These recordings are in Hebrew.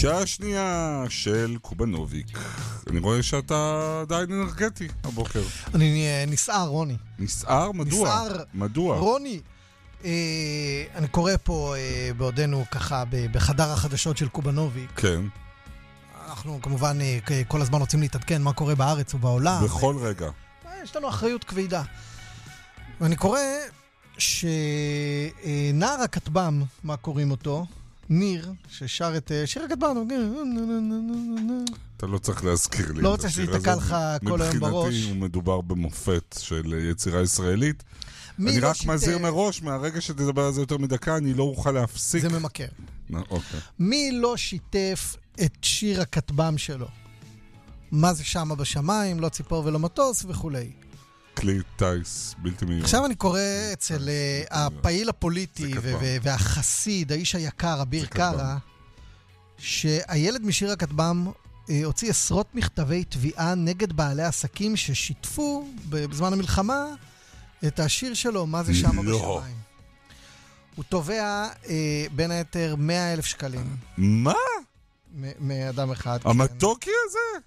שעה שנייה של קובנוביק. אני רואה שאתה עדיין אנרגטי הבוקר. אני נסער, רוני. נסער? מדוע? נסער. מדוע? רוני, אני קורא פה בעודנו ככה בחדר החדשות של קובנוביק. כן. אנחנו כמובן כל הזמן רוצים להתעדכן מה קורה בארץ ובעולם. בכל רגע. יש לנו אחריות כבדה. ואני קורא שנער הכתבם, מה קוראים אותו? ניר, ששר את שיר הכתבם. אתה לא צריך להזכיר לי. לא רוצה שתתקע לך כל היום בראש. מבחינתי הוא מדובר במופת של יצירה ישראלית. אני רק מזהיר מראש, מהרגע שתדבר על זה יותר מדקה, אני לא אוכל להפסיק. זה ממכר. אוקיי. מי לא שיתף את שיר הכתבם שלו? מה זה שמה בשמיים, לא ציפור ולא מטוס וכולי. כלי טייס, בלתי מיון. עכשיו אני קורא אצל הפעיל הפוליטי והחסיד, האיש היקר, אביר קארה, שהילד משיר הכתבם הוציא עשרות מכתבי תביעה נגד בעלי עסקים ששיתפו בזמן המלחמה את השיר שלו, מה זה שמה בשמיים. הוא תובע בין היתר 100,000 שקלים. מה? מאדם אחד. המתוקי הזה?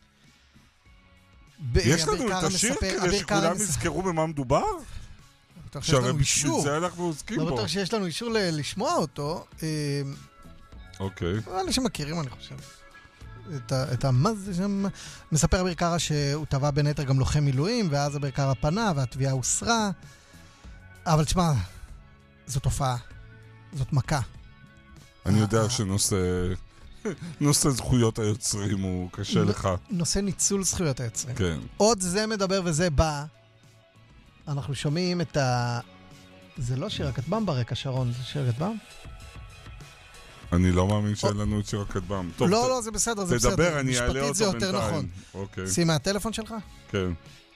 יש לנו את השיר כדי שכולם יזכרו במה מדובר? שהרי בשביל זה אנחנו עוסקים בו. לא בטוח שיש לנו אישור לשמוע אותו. אוקיי. אלה שמכירים, אני חושב. את מה זה שם... מספר אביר קארה שהוא טבע בין היתר גם לוחם מילואים, ואז אביר קארה פנה והתביעה הוסרה. אבל תשמע, זו תופעה. זאת מכה. אני יודע נושא זכויות היוצרים הוא קשה לך. נושא ניצול זכויות היוצרים. כן. עוד זה מדבר וזה בא. אנחנו שומעים את זה לא שיר הכתבם ברקע, שרון, זה שיר הכתבם? אני לא מאמין שאין לנו את שיר הכתבם. לא, זה בסדר, זה בסדר. תדבר, אני אעלה אותו משפטית זה יותר נכון. אוקיי. שים מהטלפון שלך? כן.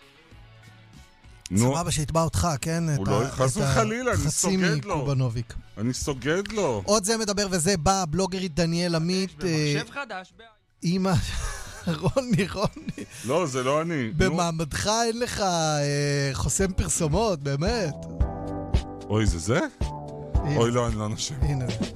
סבבה שיתבע אותך, כן? הוא לא יחס וחלילה, אני סוגד לו. חצי מקובנוביק. אני סוגד לו. עוד זה מדבר וזה בא, הבלוגרית דניאל עמית. במחשב חדש. אמא, רוני. לא, זה לא אני. במעמדך אין לך חוסם פרסומות, באמת. אוי, זה? אוי, לא, אני לא נשם. הנה.